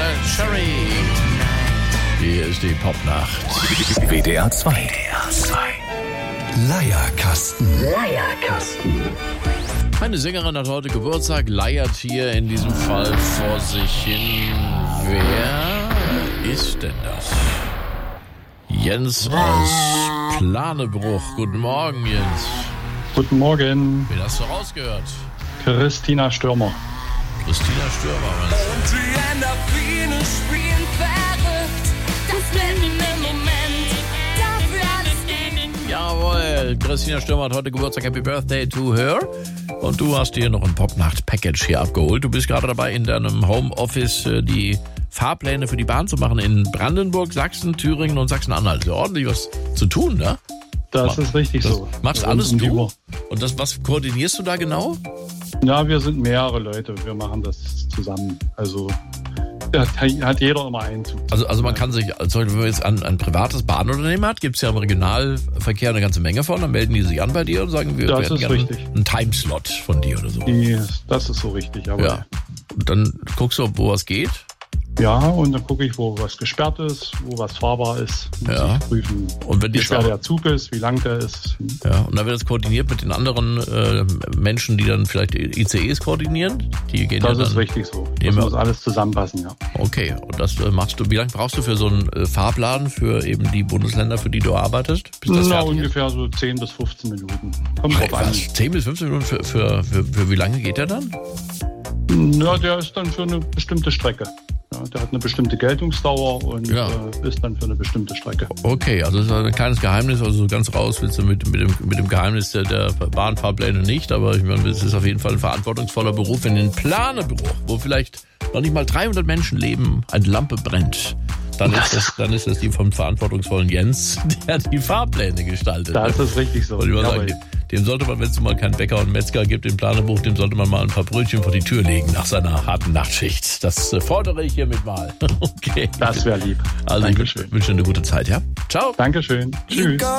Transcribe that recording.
Cherry. Hier ist die Popnacht. WDR 2. Leierkasten. Eine Sängerin hat heute Geburtstag, leiert hier in diesem Fall vor sich hin. Wer ist denn das? Jens aus Planebruch. Guten Morgen, Jens. Guten Morgen, Wen hast du rausgehört? Christina Stürmer. Christina Stürmer, meinst du? Und die Endorphine spielen verrückt. Das blendende Moment, dafür alles geben. Jawohl, Christina Stürmer hat heute Geburtstag. Happy Birthday to her. Und du hast dir noch ein Popnacht-Package hier abgeholt. Du bist gerade dabei, in deinem Homeoffice die Fahrpläne für die Bahn zu machen in Brandenburg, Sachsen, Thüringen und Sachsen-Anhalt. Ordentlich was zu tun, ne? Das ist richtig so. Machst Rund alles um die du? Uhr. Und was koordinierst du da genau? Ja, wir sind mehrere Leute. Wir machen das zusammen. Also da hat jeder immer einen Zug. Also man kann sich, also wenn man jetzt ein privates Bahnunternehmen hat, gibt es ja im Regionalverkehr eine ganze Menge von, dann melden die sich an bei dir und sagen, wir Das hätten ist gerne richtig. einen Timeslot von dir oder so. Das ist so richtig. Aber Ja. Und dann guckst du, wo was geht. ja, und dann gucke ich, wo was gesperrt ist, wo was fahrbar ist. Muss Ja. ich prüfen, Und wenn wie jetzt schwer auch- der Zug ist, wie lang der ist. Ja, und dann wird das koordiniert mit den anderen Menschen, die dann vielleicht ICEs koordinieren. Die gehen Das ja ist dann, richtig so. die Das immer- muss alles zusammenpassen, ja. Okay, und das machst du. Wie lange brauchst du für so einen Fahrplan für eben die Bundesländer, für die du arbeitest? Bis das Na, fertig ist? ungefähr so 10 bis 15 Minuten. Kommt drauf an. Was? 10 bis 15 Minuten für wie lange geht der dann? Ja, der ist dann für eine bestimmte Strecke. Ja, der hat eine bestimmte Geltungsdauer und Ja. ist dann für eine bestimmte Strecke. Okay, also das ist ein kleines Geheimnis, also so ganz raus willst du mit dem Geheimnis der Bahnfahrpläne nicht, aber ich meine, es ist auf jeden Fall ein verantwortungsvoller Beruf, wenn in Planebruch, wo vielleicht noch nicht mal 300 Menschen leben, eine Lampe brennt. Dann ist das die vom verantwortungsvollen Jens, der die Fahrpläne gestaltet. Das ist richtig so. Und ich mal sagen, Jawohl. dem sollte man, wenn es mal keinen Bäcker und Metzger gibt im Planebruch, dem sollte man mal ein paar Brötchen vor die Tür legen nach seiner harten Nachtschicht. Das fordere ich hiermit mal. Okay. Das wäre lieb. Also Dankeschön. ich wünsche dir eine gute Zeit, ja? Ciao. Dankeschön. Tschüss.